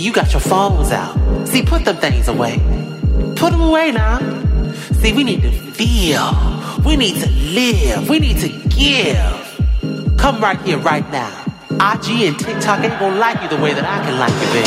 you got your phones out. See, put them things away. Put them away now. See, we need to feel. We need to live. We need to give. Come right here, right now. IG and TikTok ain't gonna like you the way that I can like you, baby.